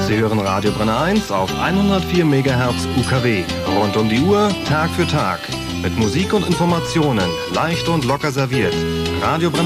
Sie hören Radio Brenner 1 auf 104 MHz UKW. Rund um die Uhr, Tag für Tag. Mit Musik und Informationen, leicht und locker serviert. Radio Brenner